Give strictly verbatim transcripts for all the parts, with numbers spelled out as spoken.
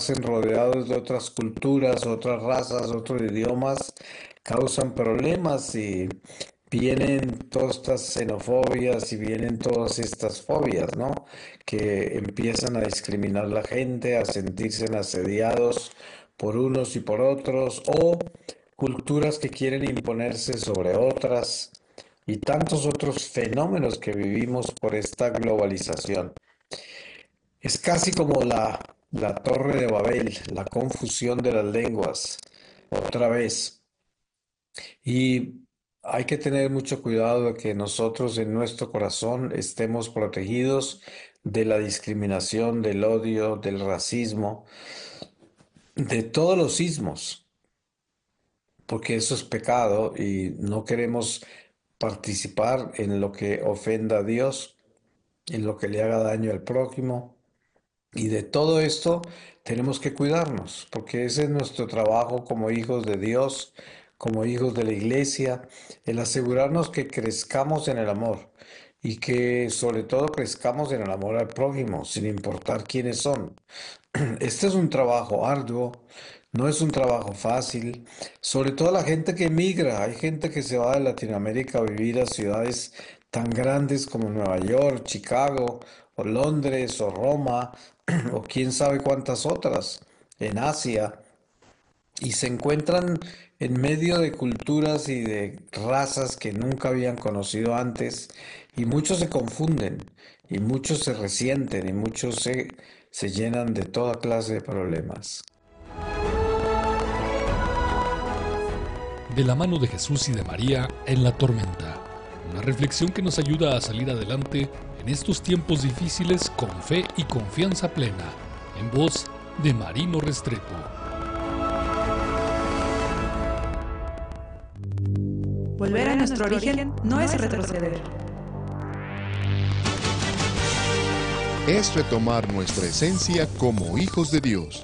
encontrarse rodeados de otras culturas, otras razas, otros idiomas, causan problemas y vienen todas estas xenofobias y vienen todas estas fobias, ¿no? Que empiezan a discriminar a la gente, a sentirse asediados por unos y por otros, o culturas que quieren imponerse sobre otras, y tantos otros fenómenos que vivimos por esta globalización. Es casi como la, la Torre de Babel, la confusión de las lenguas, otra vez. Y hay que tener mucho cuidado de que nosotros en nuestro corazón estemos protegidos de la discriminación, del odio, del racismo, de todos los ismos, porque eso es pecado y no queremos participar en lo que ofenda a Dios, en lo que le haga daño al prójimo. Y de todo esto tenemos que cuidarnos, porque ese es nuestro trabajo como hijos de Dios, como hijos de la iglesia, el asegurarnos que crezcamos en el amor y que sobre todo crezcamos en el amor al prójimo, sin importar quiénes son. Este es un trabajo arduo, no es un trabajo fácil, sobre todo la gente que emigra. Hay gente que se va de Latinoamérica a vivir a ciudades tan grandes como Nueva York, Chicago, o Londres, o Roma, o quién sabe cuántas otras, en Asia, y se encuentran en medio de culturas y de razas que nunca habían conocido antes, y muchos se confunden, y muchos se resienten, y muchos se, se llenan de toda clase de problemas. De la mano de Jesús y de María en la tormenta. Una reflexión que nos ayuda a salir adelante en estos tiempos difíciles con fe y confianza plena. En voz de Marino Restrepo. Volver a nuestro origen no es retroceder. Es retomar nuestra esencia como hijos de Dios.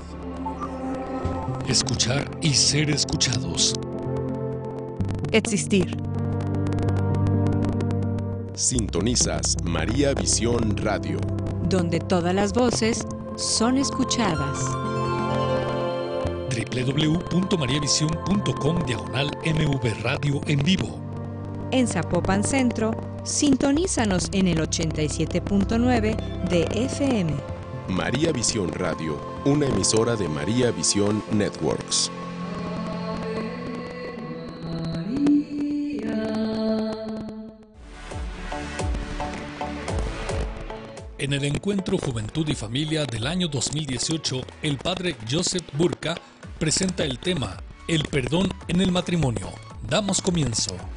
Escuchar y ser escuchados. Existir. Sintonizas María Visión Radio, donde todas las voces son escuchadas. doble u doble u doble u punto mariavisión punto com diagonal M V Radio en vivo. En Zapopan Centro, sintonízanos en el ochenta y siete punto nueve de F M. María Visión Radio, una emisora de María Visión Networks. En el Encuentro Juventud y Familia del año dos mil dieciocho, el padre Joseph Burka presenta el tema El perdón en el matrimonio. Damos comienzo.